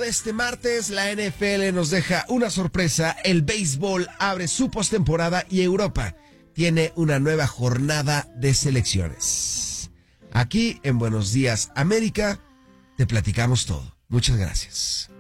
este martes, la NFL nos deja una sorpresa. El béisbol abre su postemporada y Europa tiene una nueva jornada de selecciones. Aquí en Buenos Días América te platicamos todo. Muchas gracias.